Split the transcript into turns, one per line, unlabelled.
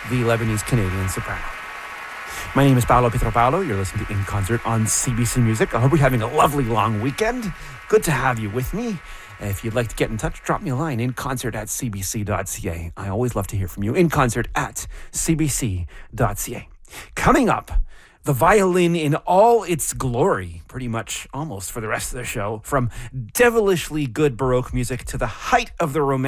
the Lebanese-Canadian soprano. My name is Paolo Pietropalo. You're listening to In Concert on CBC Music. I hope you're having a lovely long weekend. Good to have you with me. If you'd like to get in touch, drop me a line, inconcert@cbc.ca. I always love to hear from you. inconcert@cbc.ca. Coming up, the violin in all its glory, pretty much almost for the rest of the show, from devilishly good Baroque music to the height of the Romantic